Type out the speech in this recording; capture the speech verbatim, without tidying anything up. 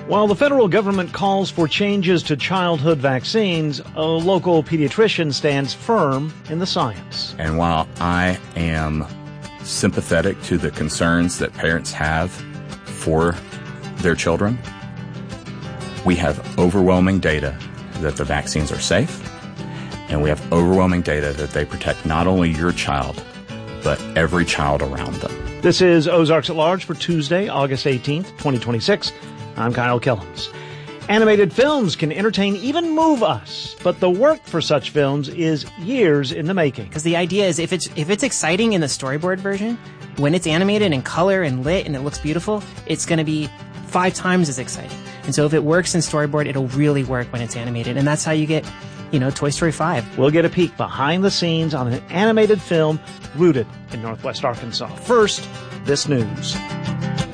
While the federal government calls for changes to childhood vaccines, a local pediatrician stands firm in the science. And while I am sympathetic to the concerns that parents have for their children, we have overwhelming data that the vaccines are safe, and we have overwhelming data that they protect not only your child, but every child around them. This is Ozarks at Large for Tuesday, August eighteenth, twenty twenty-six. I'm Kyle Killens. Animated films can entertain, even move us, but the work for such films is years in the making. Because the idea is if it's if it's exciting in the storyboard version, when it's animated in color and lit and it looks beautiful, it's going to be five times as exciting. And so if it works in storyboard, it'll really work when it's animated. And that's how you get, you know, Toy Story five. We'll get a peek behind the scenes on an animated film rooted in Northwest Arkansas. First, this news.